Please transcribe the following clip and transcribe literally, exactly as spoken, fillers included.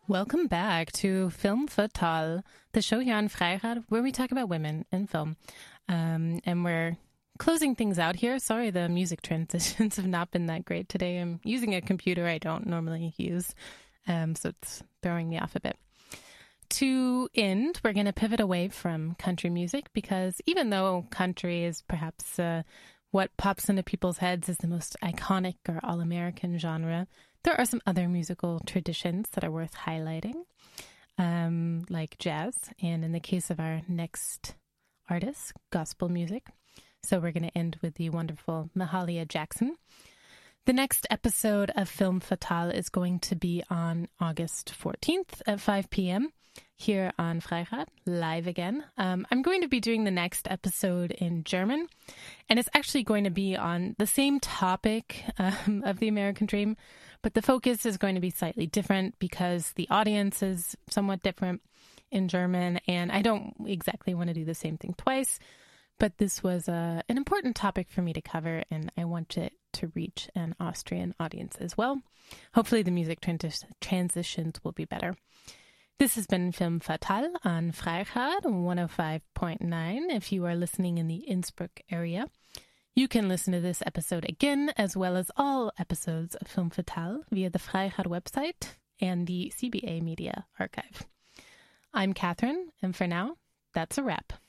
Welcome back to Film Fatale, the show here on Freirad where we talk about women in film. Um, and we're closing things out here. Sorry, the music transitions have not been that great today. I'm using a computer I don't normally use, um, so it's throwing me off a bit. To end, we're going to pivot away from country music because even though country is perhaps uh, what pops into people's heads as the most iconic or all-American genre, there are some other musical traditions that are worth highlighting, um, like jazz, and in the case of our next artist, gospel music. So we're going to end with the wonderful Mahalia Jackson. The next episode of Film Fatale is going to be on August fourteenth at five p.m. here on Freirad, live again. Um, I'm going to be doing the next episode in German, and it's actually going to be on the same topic um, of the American Dream, but the focus is going to be slightly different because the audience is somewhat different in German, and I don't exactly want to do the same thing twice, but this was uh, an important topic for me to cover, and I want it to reach an Austrian audience as well. Hopefully the music trans- transitions will be better. This has been Film Fatale on Freirad one oh five point nine. If you are listening in the Innsbruck area, you can listen to this episode again, as well as all episodes of Film Fatale via the Freirad website and the C B A Media Archive. I'm Catherine, and for now, that's a wrap.